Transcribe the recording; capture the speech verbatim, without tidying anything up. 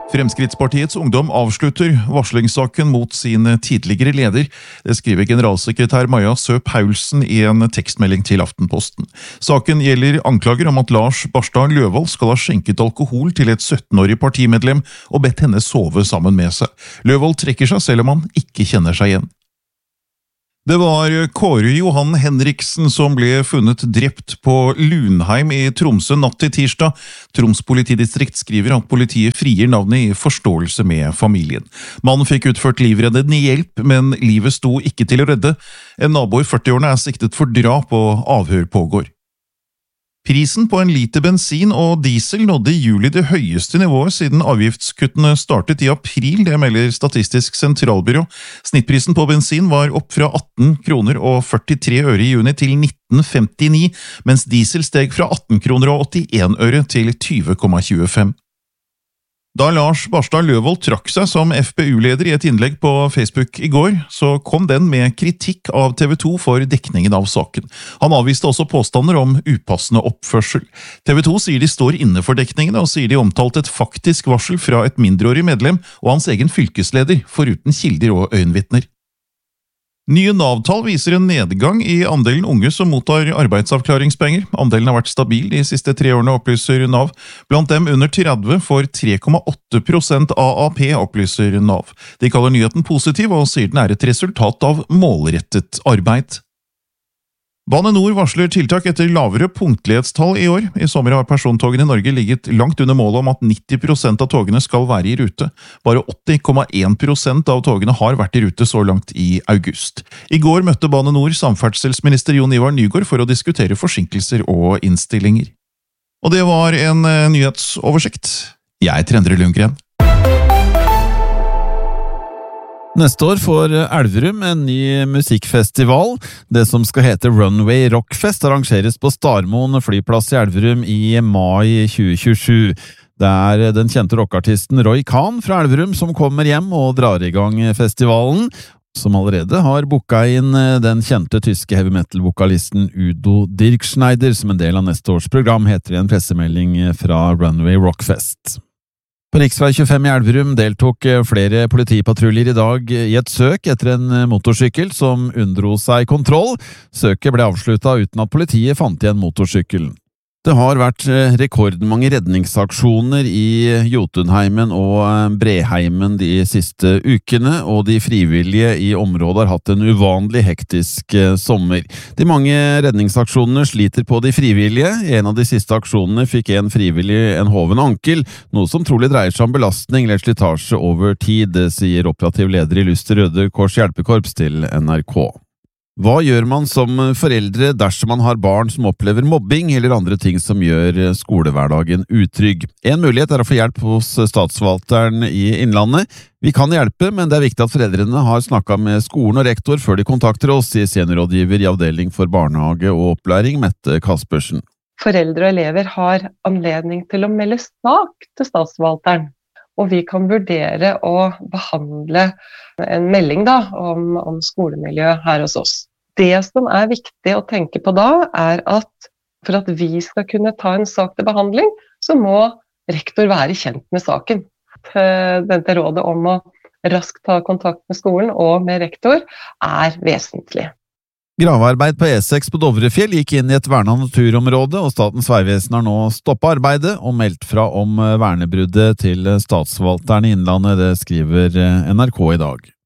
Fremskrittspartiets ungdom avslutter varslingssaken mot sin tidligere leder. Det skriver generalsekretær Maja Sø Paulsen i en tekstmelding til Aftenposten. Saken gjelder anklager om at Lars Barstad Løvold skal ha skjenket alkohol til et syttenårig partimedlem og bedt henne sove sammen med seg. Løvold trekker seg selv om han ikke kjenner seg igjen. Det var Kåre Johan Henriksen som ble funnet drept på Lunheim i Tromsø natt til tirsdag. Troms politidistrikt skriver at politiet frier navnet i forståelse med familien. Mannen fikk utført livreddende hjelp, men livet sto ikke til å redde. En nabo i førtiårene er siktet for drap og avhør pågår. Prisen på en liter bensin og diesel nådde i juli det høyeste nivået siden avgiftskuttene startet i april, det melder Statistisk sentralbyrå. Snittprisen på bensin var opp fra atten kroner og førtitre øre i juni til nitten femtini, mens diesel steg fra atten kroner og åttien øre til tyve komma tjuefem. Da Lars Barstad Løvold trakk seg som F P U-leder i et innlegg på Facebook i går, så kom den med kritikk av T V to for dekningen av saken. Han avviste også påstander om upassende oppførsel. T V to sier de står inne for dekningene, og sier de omtalte et faktisk varsel fra et mindreårig medlem og hans egen fylkesleder, foruten kilder og øyenvitner. Nye Nav-tall viser en nedgang i andelen unge som mottar arbeidsavklaringspenger. Andelen har vært stabil de siste tre årene, opplyser Nav. Blant dem under tretti får tre komma åtte prosent A A P, opplyser Nav. De kaller nyheten positiv og sier den er et resultat av målrettet arbeid. Bane Nor varsler tiltak etter lavere punktlighetstall i år. I sommer har persontogene i Norge ligget langt under målet om at nitti prosent av togene skal være i rute. Bare åtti komma én prosent av togene har vært i rute så langt i august. I går møtte Bane Nor samferdselsminister Jon Ivar Nygård for å diskutere forsinkelser og innstillinger. Og det var en nyhetsoversikt. Jeg er Endre Lundgren. Neste år får Elverum en ny musikkfestival. Det som skal hete Runway Rockfest arrangeres på Starmoen flyplass i Elverum i mai tjue tjuesju. Det er den kjente rockartisten Roy Khan fra Elverum som kommer hjem og drar i gang festivalen, som allerede har booket inn den kjente tyske heavy metal-vokalisten Udo Dirkschneider som en del av neste års program, heter det i en pressemelding fra Runway Rockfest. På riksvei tjuefem i Elverum deltok flere politipatruljer i dag i et søk etter en motorsykkel som unndro seg kontroll. Søket ble avsluttet uten at politiet fant igjen motorsykkelen. Det har vært rekordmange redningsaksjoner i Jotunheimen og Breheimen de siste ukene, og de frivillige i området har hatt en uvanlig hektisk sommer. De mange redningsaksjonene sliter på de frivillige. En av de siste aksjonene fikk en frivillig en hoven ankel, noe som trolig dreier seg om belastning eller slitasje over tid, sier operativ leder i Lyster Røde Kors Hjelpekorps til N R K. Hva gjør man som foreldre dersom man har barn som opplever mobbing eller andre ting som gjør skolehverdagen utrygg? En mulighet er å få hjelp hos statsforvalteren i Innlandet. Vi kan hjelpe, men det er viktig at foreldrene har snakket med skolen og rektor før de kontakter oss, sier seniorrådgiver i avdeling for barnehage og opplæring, Mette Kaspersen. Foreldre og elever har anledning til å melde sak til statsforvalteren, og vi kan vurdere å behandle en melding da, om, om skolemiljø her hos oss. Det som er viktig å tenke på da, er at for at vi skal kunne ta en sak til behandling, så må rektor være kjent med saken. Dette rådet om å raskt ta kontakt med skolen og med rektor er vesentlig. Gravearbeid på E seks på Dovrefjell gikk inn i et vernet naturområde, og Statens vegvesen har nå stoppet arbeidet og meldt fra om vernebruddet til statsforvalteren i Innlandet, det skriver N R K i dag.